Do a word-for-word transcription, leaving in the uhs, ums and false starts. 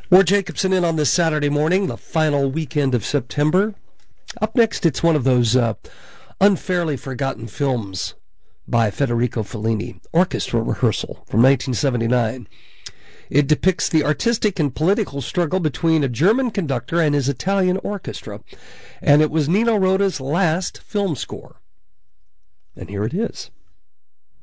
Ward Jacobson in on this Saturday morning, the final weekend of September. Up next, it's one of those uh, unfairly forgotten films by Federico Fellini, Orchestra Rehearsal from nineteen seventy-nine. It depicts the artistic and political struggle between a German conductor and his Italian orchestra, and it was Nino Rota's last film score. And here it is.